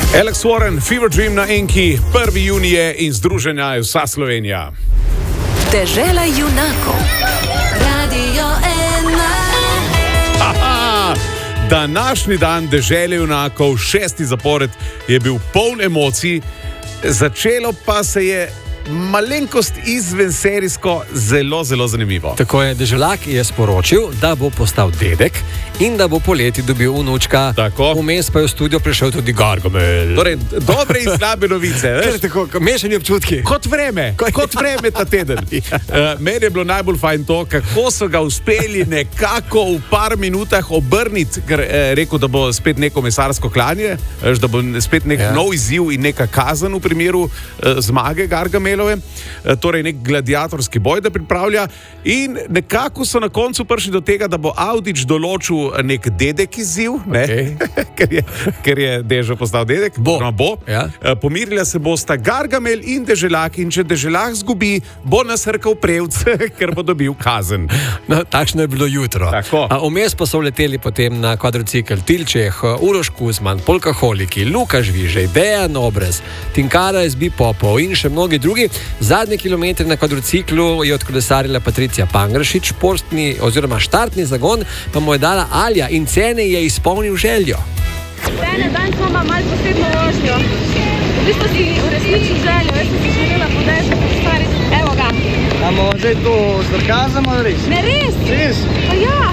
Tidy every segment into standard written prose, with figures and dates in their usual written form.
Alex Warren, Fever Dream na Enki, 1. junije in združenja je vsa Slovenija. Dežela junakov. Radio 1. Današnji dan Dežele junakov, 6. zapored, je bil poln emocij, začelo pa se je malenkost izvenserijsko zelo, zelo zanimivo. Tako je, Deželak je sporočil, da bo postal dedek in da bo poleti dobil vnučka. Tako. Vmes pa je v studio prišel tudi Gargamel. Torej, dobre in slabe novice. Tako, mešani občutki. Kot vreme ta teden. Meni je bilo najbolj fajn to, kako so ga uspeli nekako v par minutah obrniti, ker rekel, da bo spet neko mesarsko klanje, da bo spet nek nov izziv in neka kazen v primeru zmage Gargamelove. Torej nek gladiatorski boj, da pripravlja, in nekako so na koncu prišli do tega, da bo Avdić določil nek dedek izziv, ker je Dežo postal dedek. Bo. Ja. Pomirila se bosta Gargamel in Deželak, in če Deželak zgubi, bo nasrkal prevc, ker bo dobil kazen. No, takšno je bilo jutro. Vmes pa so leteli potem na kvadrocikl Tilčeh, Uroš Kuzman, Polkaholiki, Luka Žvižej, Dejan Obrez, Tinkara SB Popov in še mnogi drugi. Zadnje kilometre na kvadrociklu je odkolesarila Patricija Pangrašič, štartni zagon pa mu je dala Alja in Cene je izpolnil željo. Cene, danes smo pa malo posebno vožnjo. V bistvu si uresničil željo, jaz sem si želela podešati stvari. Evo ga. Amo zdaj to sarkazam ali res? Ne, res? Res? Pa ja.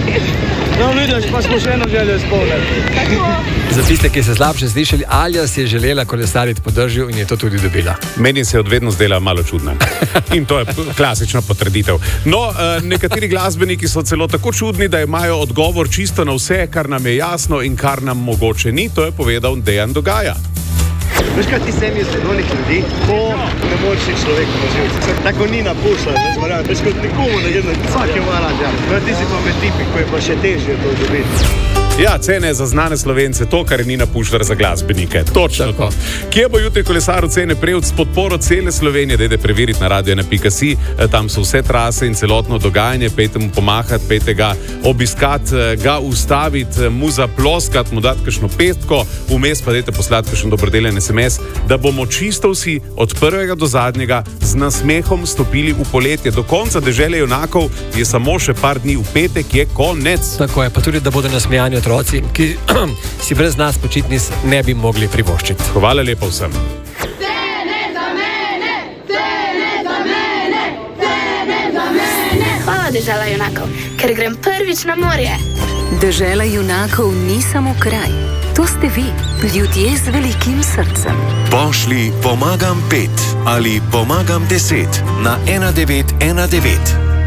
No, vidiš, pa smo še eno željo izpolnili. Tako. Za tiste, ki se slabše slišali, Alja si je želela kolesariti po dežju in je to tudi dobila. Meni se je odvedno zdela malo čudna. In to je klasična potrditev. No, nekateri glasbeniki so celo tako čudni, da imajo odgovor čisto na vse, kar nam je jasno in kar nam mogoče ni. To je povedal Dejan Dogaja. Veš kaj, ti sem je zredovnih ljudi, ko ne moreš iti človeku na živce. Tako ni napušla, veš kot nikomu, da je vsak je malo rađa. Ti si pa med tipi, ko je pa še težje to dobiti. Ja, Cene za znane Slovence, to, kar je Nina Pušlar za glasbenike. Točno to. Kje bo jutri kolesar Cene Prevc s podporo cele Slovenije? Dajte preveriti na radio1.si, tam so vse trase in celotno dogajanje, pejte mu pomahati, pejte ga obiskati, ga ustaviti, mu zaploskati, mu dati kakšno petko, vmes pa dajte poslati kakšen dobrodelen SMS, da bomo čisto vsi od prvega do zadnjega z nasmehom stopili v poletje. Do konca Dežele junakov je samo še par dni, v petek je konec. Tako je, pa tudi, da bodo nasmejani otroci, ki si brez nas počitnic ne bi mogli privoščiti. Hvala lepo vsem. Cene za mene, cene za mene, cene za mene. Hvala, Dežela junakov, ker grem prvič na morje. Dežela junakov ni samo kraj. To ste vi, ljudje z velikim srcem. Pošli pomagam 5 ali pomagam 10 na 1919.